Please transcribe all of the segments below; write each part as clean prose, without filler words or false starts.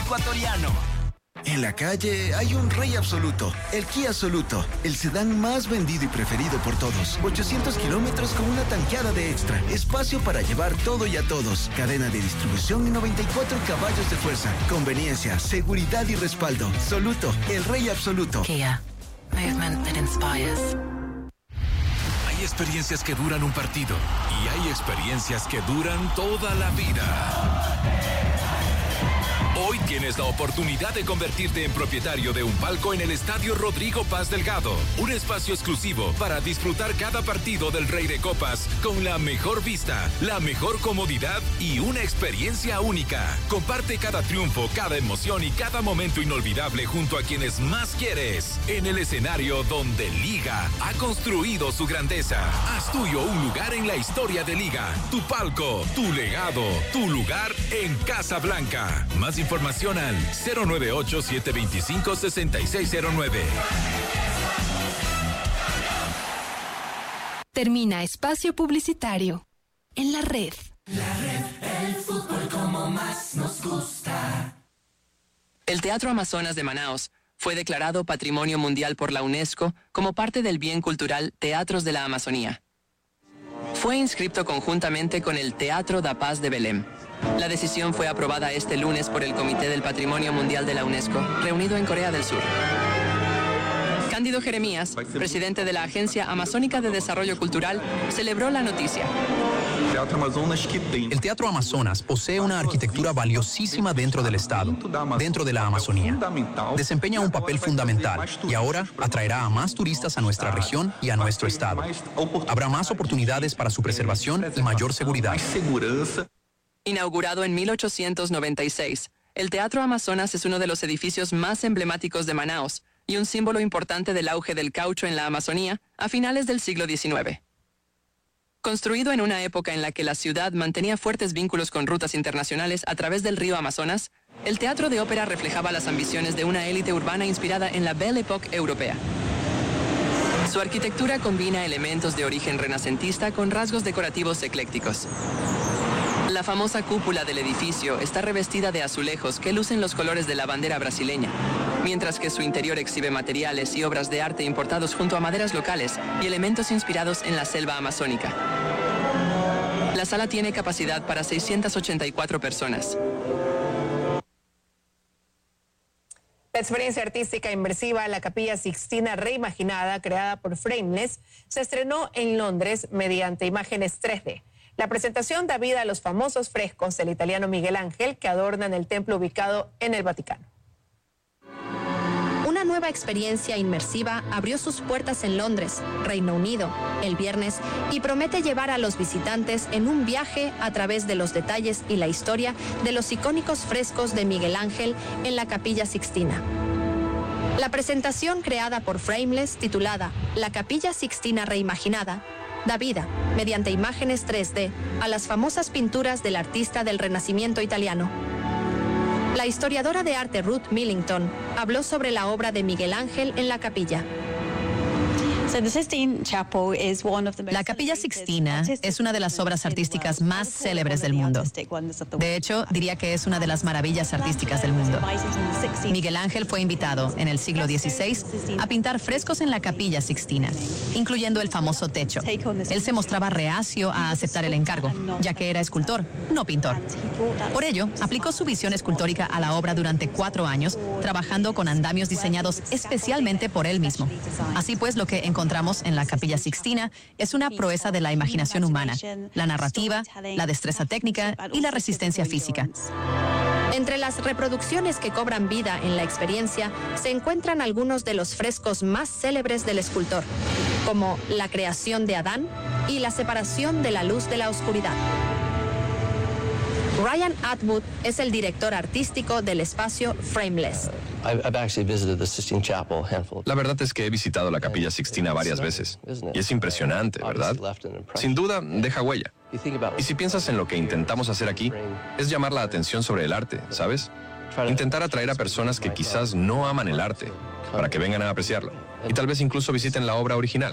ecuatoriano. En la calle hay un rey absoluto, el Kia Soluto, el sedán más vendido y preferido por todos. 800 kilómetros con una tanqueada de extra, espacio para llevar todo y a todos, cadena de distribución y 94 caballos de fuerza, conveniencia, seguridad y respaldo. Soluto, el rey absoluto. Kia, movement that inspires. Hay experiencias que duran un partido y hay experiencias que duran toda la vida. Hoy tienes la oportunidad de convertirte en propietario de un palco en el Estadio Rodrigo Paz Delgado. Un espacio exclusivo para disfrutar cada partido del Rey de Copas con la mejor vista, la mejor comodidad y una experiencia única. Comparte cada triunfo, cada emoción y cada momento inolvidable junto a quienes más quieres. En el escenario donde Liga ha construido su grandeza. Haz tuyo un lugar en la historia de Liga. Tu palco, tu legado, tu lugar en Casablanca. Más información al 098-725-6609. Termina espacio publicitario en la red. La red, el fútbol como más nos gusta. El Teatro Amazonas de Manaos fue declarado Patrimonio Mundial por la UNESCO como parte del bien cultural Teatros de la Amazonía. Fue inscripto conjuntamente con el Teatro da Paz de Belém. La decisión fue aprobada este lunes por el Comité del Patrimonio Mundial de la UNESCO, reunido en Corea del Sur. Cándido Jeremías, presidente de la Agencia Amazónica de Desarrollo Cultural, celebró la noticia. El Teatro Amazonas posee una arquitectura valiosísima dentro del Estado, dentro de la Amazonía. Desempeña un papel fundamental y ahora atraerá a más turistas a nuestra región y a nuestro Estado. Habrá más oportunidades para su preservación y mayor seguridad. Inaugurado en 1896, el Teatro Amazonas es uno de los edificios más emblemáticos de Manaos y un símbolo importante del auge del caucho en la Amazonía a finales del siglo XIX. Construido en una época en la que la ciudad mantenía fuertes vínculos con rutas internacionales a través del río Amazonas, el teatro de ópera reflejaba las ambiciones de una élite urbana inspirada en la Belle Époque europea. Su arquitectura combina elementos de origen renacentista con rasgos decorativos eclécticos. La famosa cúpula del edificio está revestida de azulejos que lucen los colores de la bandera brasileña, mientras que su interior exhibe materiales y obras de arte importados junto a maderas locales y elementos inspirados en la selva amazónica. La sala tiene capacidad para 684 personas. La experiencia artística inmersiva La Capilla Sixtina Reimaginada, creada por Frameless, se estrenó en Londres mediante imágenes 3D. La presentación da vida a los famosos frescos del italiano Miguel Ángel que adornan el templo ubicado en el Vaticano. Una nueva experiencia inmersiva abrió sus puertas en Londres, Reino Unido, el viernes y promete llevar a los visitantes en un viaje a través de los detalles y la historia de los icónicos frescos de Miguel Ángel en la Capilla Sixtina. La presentación creada por Frameless, titulada La Capilla Sixtina Reimaginada, da vida, mediante imágenes 3D, a las famosas pinturas del artista del Renacimiento italiano. La historiadora de arte Ruth Millington habló sobre la obra de Miguel Ángel en la capilla. La Capilla Sixtina es una de las obras artísticas más célebres del mundo. De hecho, diría que es una de las maravillas artísticas del mundo. Miguel Ángel fue invitado en el siglo XVI a pintar frescos en la Capilla Sixtina, incluyendo el famoso techo. Él se mostraba reacio a aceptar el encargo, ya que era escultor, no pintor. Por ello, aplicó su visión escultórica a la obra durante 4 años, trabajando con andamios diseñados especialmente por él mismo. Así pues, lo que encontramos en la Capilla Sixtina es una proeza de la imaginación humana, la narrativa, la destreza técnica y la resistencia física. Entre las reproducciones que cobran vida en la experiencia se encuentran algunos de los frescos más célebres del escultor, como la creación de Adán y la separación de la luz de la oscuridad. Ryan Atwood es el director artístico del espacio Frameless. La verdad es que he visitado la Capilla Sixtina varias veces y es impresionante, ¿verdad? Sin duda, deja huella. Y si piensas en lo que intentamos hacer aquí, es llamar la atención sobre el arte, ¿sabes? Intentar atraer a personas que quizás no aman el arte, para que vengan a apreciarlo y tal vez incluso visiten la obra original.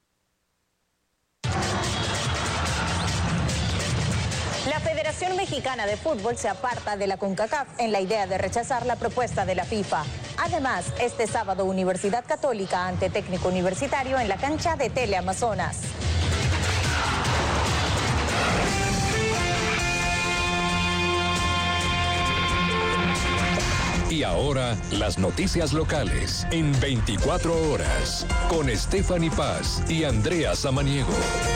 La Federación Mexicana Mexicana de Fútbol se aparta de la CONCACAF en la idea de rechazar la propuesta de la FIFA. Además, este sábado Universidad Católica ante Técnico Universitario en la cancha de Teleamazonas. Y ahora, las noticias locales en 24 horas, con Stephanie Paz y Andrea Samaniego.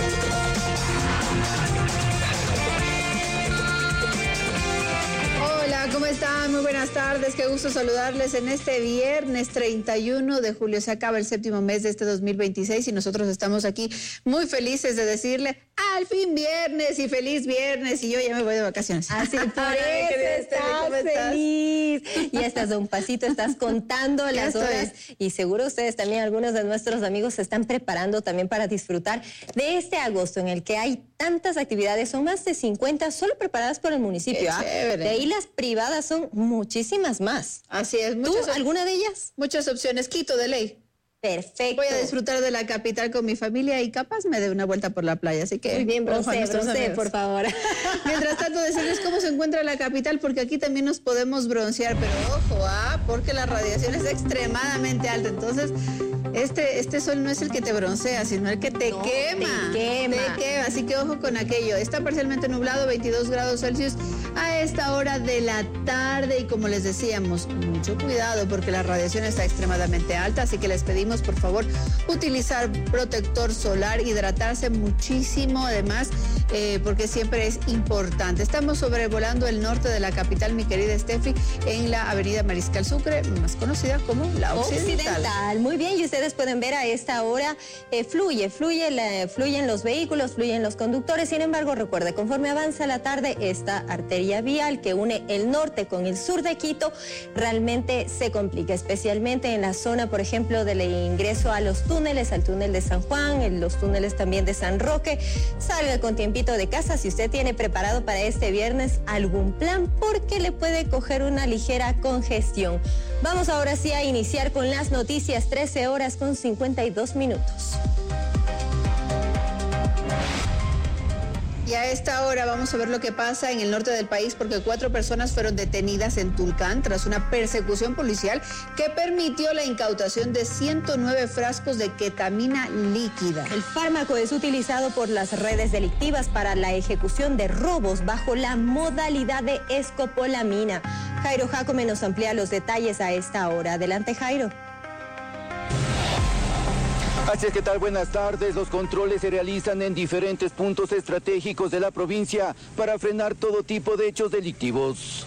Hola, ¿cómo están? Muy buenas tardes, qué gusto saludarles en este viernes 31 de julio. Se acaba el séptimo mes de este 2026 y nosotros estamos aquí muy felices de decirle al fin viernes y feliz viernes, y yo ya me voy de vacaciones. Así por eso estás feliz. Ya estás a un pasito, estás contando las horas y seguro ustedes también, algunos de nuestros amigos se están preparando también para disfrutar de este agosto en el que hay tantas actividades, son más de 50 solo preparadas por el municipio. De ahí las privadas son muchísimas más. Así es. ¿Tú, alguna de ellas? Muchas opciones, Quito de ley. Perfecto. Voy a disfrutar de la capital con mi familia y capaz me dé una vuelta por la playa, así que... Muy bien, bronce, por favor. Mientras tanto, decirles cómo se encuentra la capital, porque aquí también nos podemos broncear, pero ojo, porque la radiación es extremadamente alta, entonces este sol no es el que te broncea, sino el que te quema. Te quema, así que ojo con aquello. Está parcialmente nublado, 22 grados Celsius a esta hora de la tarde, y como les decíamos, mucho cuidado porque la radiación está extremadamente alta, así que les pedimos por favor utilizar protector solar, hidratarse muchísimo además, porque siempre es importante. Estamos sobrevolando el norte de la capital, mi querida Steffi, en la avenida Mariscal Sucre, más conocida como la Occidental. Muy bien, y ustedes pueden ver a esta hora fluyen los vehículos, fluyen los conductores. Sin embargo, recuerde, conforme avanza la tarde, esta arteria vial que une el norte con el sur de Quito realmente se complica, especialmente en la zona, por ejemplo, del ingreso a los túneles, al túnel de San Juan, en los túneles también de San Roque. Salga con tiempito de casa si usted tiene preparado para este viernes algún plan, porque le puede coger una ligera congestión. Vamos ahora sí a iniciar con las noticias, 13 horas con 52 minutos. Y a esta hora vamos a ver lo que pasa en el norte del país, porque 4 personas fueron detenidas en Tulcán tras una persecución policial que permitió la incautación de 109 frascos de ketamina líquida. El fármaco es utilizado por las redes delictivas para la ejecución de robos bajo la modalidad de escopolamina. Jairo Jacome nos amplía los detalles a esta hora. Adelante, Jairo. Así es, ¿qué tal? Buenas tardes. Los controles se realizan en diferentes puntos estratégicos de la provincia para frenar todo tipo de hechos delictivos.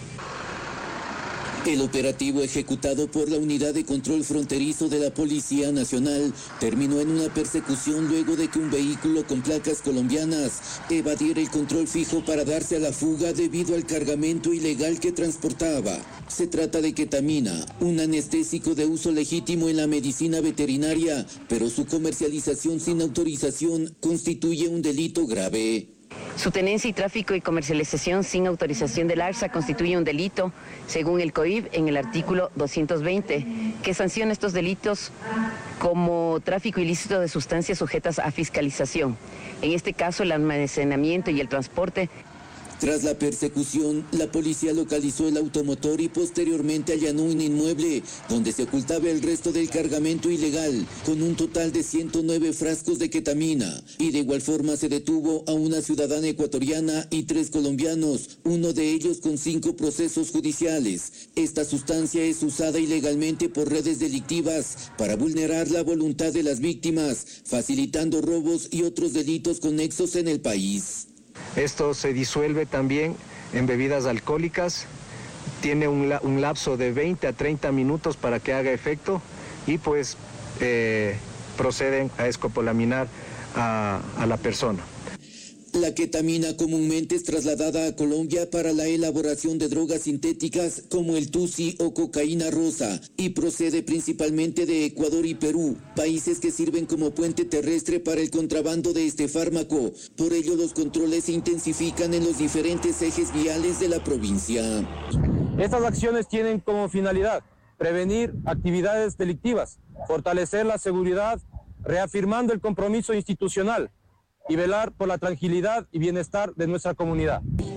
El operativo ejecutado por la Unidad de Control Fronterizo de la Policía Nacional terminó en una persecución luego de que un vehículo con placas colombianas evadiera el control fijo para darse a la fuga debido al cargamento ilegal que transportaba. Se trata de ketamina, un anestésico de uso legítimo en la medicina veterinaria, pero su comercialización sin autorización constituye un delito grave. Su tenencia y tráfico y comercialización sin autorización del ARSA constituye un delito, según el COIB, en el artículo 220, que sanciona estos delitos como tráfico ilícito de sustancias sujetas a fiscalización. En este caso, el almacenamiento y el transporte. Tras la persecución, la policía localizó el automotor y posteriormente allanó un inmueble donde se ocultaba el resto del cargamento ilegal, con un total de 109 frascos de ketamina. Y de igual forma se detuvo a una ciudadana ecuatoriana y 3 colombianos, uno de ellos con 5 procesos judiciales. Esta sustancia es usada ilegalmente por redes delictivas para vulnerar la voluntad de las víctimas, facilitando robos y otros delitos conexos en el país. Esto se disuelve también en bebidas alcohólicas, tiene un lapso de 20 a 30 minutos para que haga efecto y pues proceden a escopolaminar a la persona. La ketamina comúnmente es trasladada a Colombia para la elaboración de drogas sintéticas como el tusi o cocaína rosa y procede principalmente de Ecuador y Perú, países que sirven como puente terrestre para el contrabando de este fármaco. Por ello, los controles se intensifican en los diferentes ejes viales de la provincia. Estas acciones tienen como finalidad prevenir actividades delictivas, fortalecer la seguridad, reafirmando el compromiso institucional y velar por la tranquilidad y bienestar de nuestra comunidad.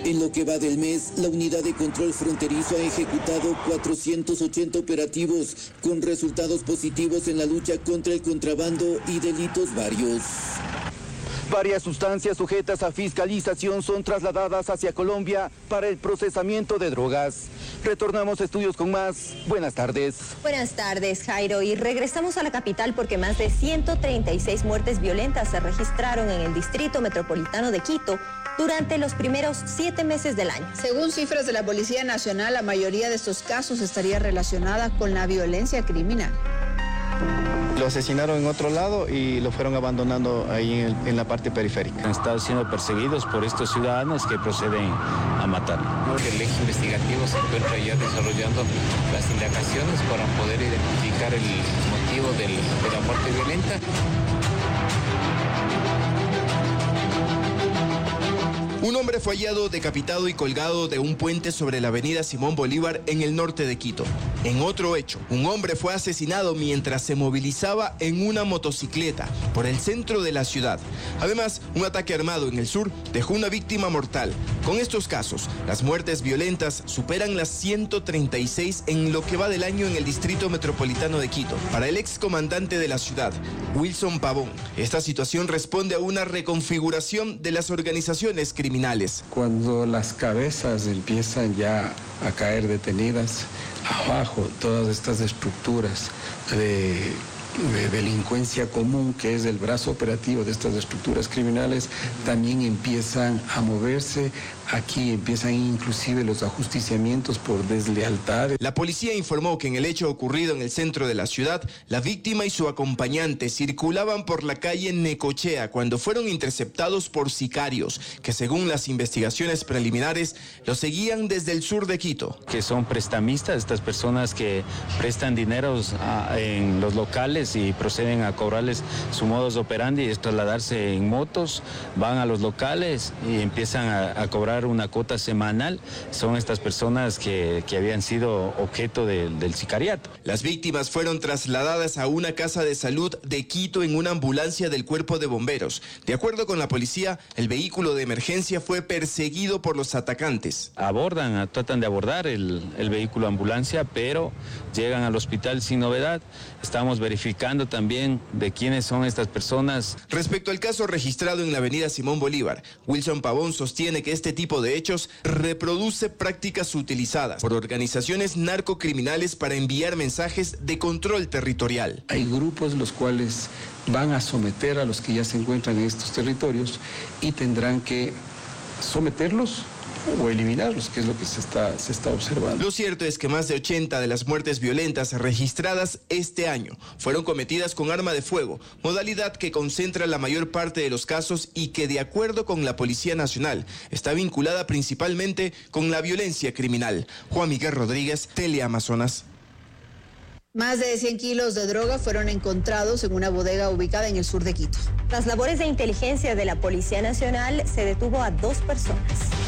En lo que va del mes, la Unidad de Control Fronterizo ha ejecutado 480 operativos con resultados positivos en la lucha contra el contrabando y delitos varios. Varias sustancias sujetas a fiscalización son trasladadas hacia Colombia para el procesamiento de drogas. Retornamos a estudios con más. Buenas tardes. Buenas tardes, Jairo. Y regresamos a la capital porque más de 136 muertes violentas se registraron en el Distrito Metropolitano de Quito durante los primeros 7 meses del año. Según cifras de la Policía Nacional, la mayoría de estos casos estaría relacionada con la violencia criminal. Lo asesinaron en otro lado y lo fueron abandonando ahí en la parte periférica. Han estado siendo perseguidos por estos ciudadanos que proceden a matar. El eje investigativo se encuentra ya desarrollando las indagaciones para poder identificar el motivo de la muerte violenta. Un hombre fue hallado decapitado y colgado de un puente sobre la avenida Simón Bolívar en el norte de Quito. En otro hecho, un hombre fue asesinado mientras se movilizaba en una motocicleta por el centro de la ciudad. Además, un ataque armado en el sur dejó una víctima mortal. Con estos casos, las muertes violentas superan las 136 en lo que va del año en el Distrito Metropolitano de Quito. Para el excomandante de la ciudad, Wilson Pavón, esta situación responde a una reconfiguración de las organizaciones criminales. Cuando las cabezas empiezan ya a caer detenidas, abajo todas estas estructuras de delincuencia común, que es el brazo operativo de estas estructuras criminales, también empiezan a moverse. Aquí empiezan inclusive los ajusticiamientos por deslealtad. La policía informó que en el hecho ocurrido en el centro de la ciudad, la víctima y su acompañante circulaban por la calle Necochea cuando fueron interceptados por sicarios, que según las investigaciones preliminares, los seguían desde el sur de Quito. Que son prestamistas, estas personas que prestan dineros en los locales y proceden a cobrarles su modus operandi, es trasladarse en motos, van a los locales y empiezan a cobrar una cuota semanal. Son estas personas que habían sido objeto del sicariato. Las víctimas fueron trasladadas a una casa de salud de Quito en una ambulancia del Cuerpo de Bomberos. De acuerdo con la policía, el vehículo de emergencia fue perseguido por los atacantes. Tratan de abordar el vehículo ambulancia, pero llegan al hospital sin novedad. Estamos verificando también de quiénes son estas personas. Respecto al caso registrado en la avenida Simón Bolívar, Wilson Pavón sostiene que este tipo de hechos reproduce prácticas utilizadas por organizaciones narcocriminales para enviar mensajes de control territorial. Hay grupos los cuales van a someter a los que ya se encuentran en estos territorios y tendrán que someterlos o eliminarlos, que es lo que se está observando. Lo cierto es que más de 80 de las muertes violentas registradas este año fueron cometidas con arma de fuego, modalidad que concentra la mayor parte de los casos y que, de acuerdo con la Policía Nacional, está vinculada principalmente con la violencia criminal. Juan Miguel Rodríguez, Teleamazonas. Más de 100 kilos de droga fueron encontrados en una bodega ubicada en el sur de Quito. Tras labores de inteligencia de la Policía Nacional, se detuvo a 2 personas.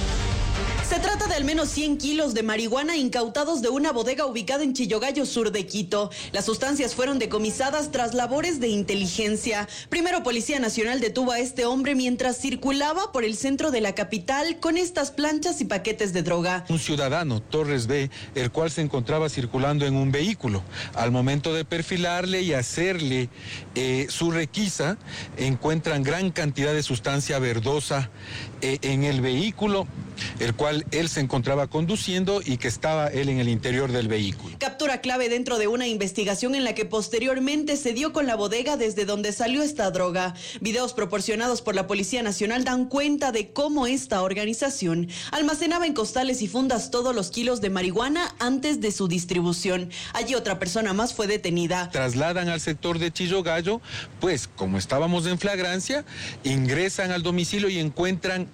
Se trata de al menos 100 kilos de marihuana incautados de una bodega ubicada en Chillogallo, sur de Quito. Las sustancias fueron decomisadas tras labores de inteligencia. Primero, Policía Nacional detuvo a este hombre mientras circulaba por el centro de la capital con estas planchas y paquetes de droga. Un ciudadano, Torres B., el cual se encontraba circulando en un vehículo. Al momento de perfilarle y hacerle su requisa, encuentran gran cantidad de sustancia verdosa en el vehículo, el cual él se encontraba conduciendo y que estaba él en el interior del vehículo. Captura clave dentro de una investigación en la que posteriormente se dio con la bodega desde donde salió esta droga. Videos proporcionados por la Policía Nacional dan cuenta de cómo esta organización almacenaba en costales y fundas todos los kilos de marihuana antes de su distribución. Allí otra persona más fue detenida. Trasladan al sector de Chillogallo, pues como estábamos en flagrancia, ingresan al domicilio y encuentran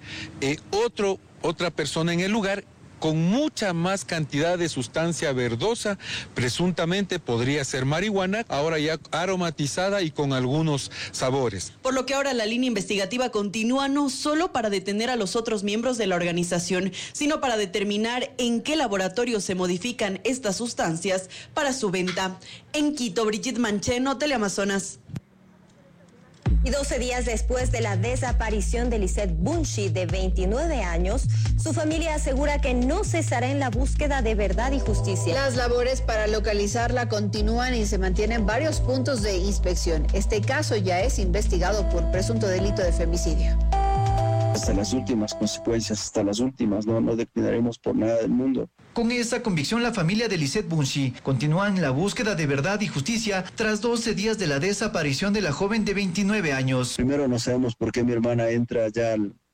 otra persona en el lugar con mucha más cantidad de sustancia verdosa, presuntamente podría ser marihuana, ahora ya aromatizada y con algunos sabores. Por lo que ahora la línea investigativa continúa no solo para detener a los otros miembros de la organización, sino para determinar en qué laboratorio se modifican estas sustancias para su venta. En Quito, Brigitte Mancheno, Teleamazonas. Y 12 días después de la desaparición de Lisette Bunchi, de 29 años, su familia asegura que no cesará en la búsqueda de verdad y justicia. Las labores para localizarla continúan y se mantienen varios puntos de inspección. Este caso ya es investigado por presunto delito de femicidio. Hasta las últimas consecuencias, hasta las últimas, no declinaremos por nada del mundo. Con esa convicción, la familia de Lisette Bunchi continúa en la búsqueda de verdad y justicia tras 12 días de la desaparición de la joven de 29 años. Primero, no sabemos por qué mi hermana entra ya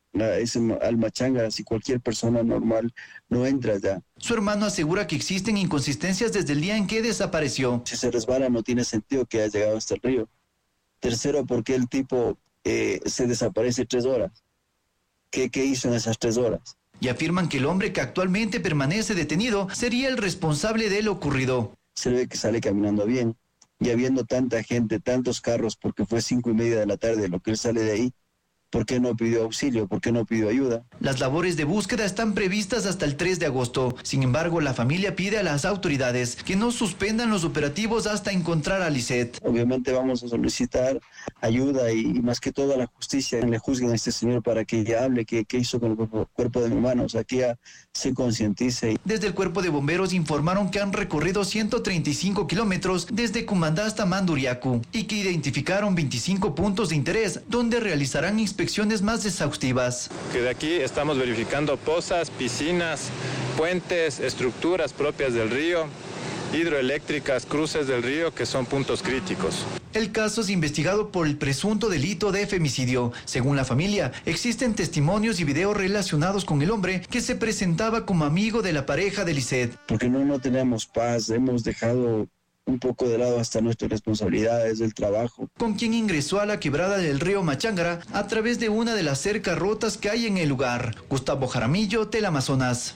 al Machanga, si cualquier persona normal no entra ya. Su hermano asegura que existen inconsistencias desde el día en que desapareció. Si se resbala, no tiene sentido que haya llegado hasta el río. Tercero, ¿por qué el tipo se desaparece 3 horas? ¿Qué hizo en esas 3 horas? Y afirman que el hombre que actualmente permanece detenido sería el responsable de lo ocurrido. Se ve que sale caminando bien, y habiendo tanta gente, tantos carros, porque fue 5:30 de la tarde lo que él sale de ahí. ¿Por qué no pidió auxilio? ¿Por qué no pidió ayuda? Las labores de búsqueda están previstas hasta el 3 de agosto. Sin embargo, la familia pide a las autoridades que no suspendan los operativos hasta encontrar a Lisette. Obviamente vamos a solicitar ayuda y más que todo a la justicia. Le juzguen a este señor para que ya hable qué hizo con el cuerpo de mi hermano. O sea, que ya se concientice. Desde el cuerpo de bomberos informaron que han recorrido 135 kilómetros desde Cumandá hasta Manduriacu y que identificaron 25 puntos de interés donde realizarán inspecciones más exhaustivas. Que de aquí estamos verificando pozas, piscinas, puentes, estructuras propias del río, hidroeléctricas, cruces del río, que son puntos críticos. El caso es investigado por el presunto delito de femicidio. Según la familia, existen testimonios y videos relacionados con el hombre que se presentaba como amigo de la pareja de Lisette. Porque no tenemos paz, hemos dejado un poco de lado hasta nuestras responsabilidades del trabajo. Con quien ingresó a la quebrada del río Machangara a través de una de las cercas rotas que hay en el lugar. Gustavo Jaramillo, Teleamazonas.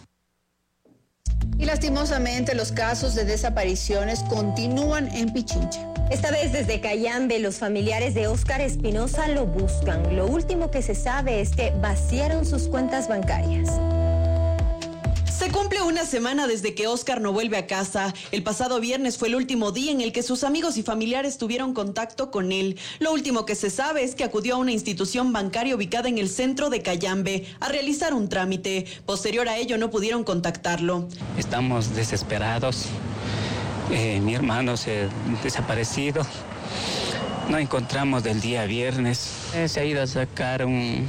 Y lastimosamente los casos de desapariciones continúan en Pichincha. Esta vez desde Cayambe, los familiares de Óscar Espinosa lo buscan. Lo último que se sabe es que vaciaron sus cuentas bancarias. Se cumple una semana desde que Óscar no vuelve a casa. El pasado viernes fue el último día en el que sus amigos y familiares tuvieron contacto con él. Lo último que se sabe es que acudió a una institución bancaria ubicada en el centro de Cayambe a realizar un trámite. Posterior a ello no pudieron contactarlo. Estamos desesperados. Mi hermano se ha desaparecido. No encontramos del día viernes. Se ha ido a sacar un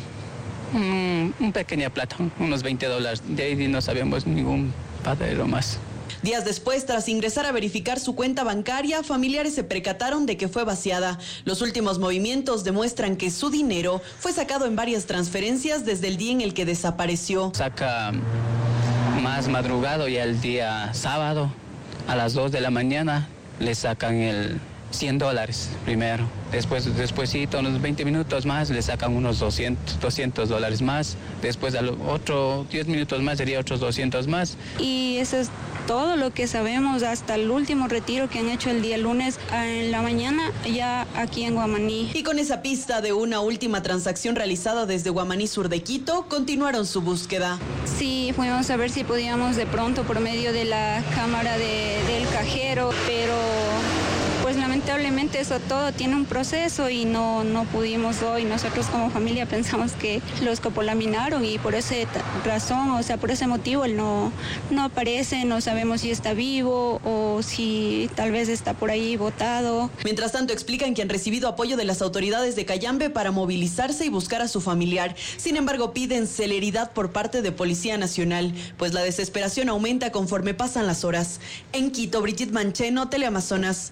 pequeña plata, unos $20. De ahí no sabemos ningún paradero más. Días después, tras ingresar a verificar su cuenta bancaria, familiares se percataron de que fue vaciada. Los últimos movimientos demuestran que su dinero fue sacado en varias transferencias desde el día en el que desapareció. Saca más madrugado, ya el día sábado, a las 2 de la mañana, le sacan el $100 primero. Despuésito, unos 20 minutos más, le sacan unos $200 más. Después, a los otros 10 minutos más, sería otros 200 más. Y eso es todo lo que sabemos hasta el último retiro que han hecho el día lunes en la mañana, ya aquí en Guamaní. Y con esa pista de una última transacción realizada desde Guamaní Sur de Quito, continuaron su búsqueda. Sí, fuimos a ver si podíamos de pronto por medio de la cámara del cajero, pero pues lamentablemente eso todo tiene un proceso y no pudimos hoy. Nosotros como familia pensamos que lo escopolaminaron y por esa razón, o sea, por ese motivo él no aparece, no sabemos si está vivo o si tal vez está por ahí botado. Mientras tanto, explican que han recibido apoyo de las autoridades de Cayambe para movilizarse y buscar a su familiar. Sin embargo, piden celeridad por parte de Policía Nacional, pues la desesperación aumenta conforme pasan las horas. En Quito, Brigitte Mancheno, Teleamazonas.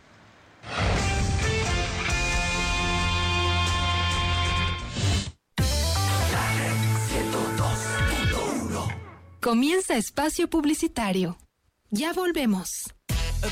Comienza espacio publicitario. Ya volvemos.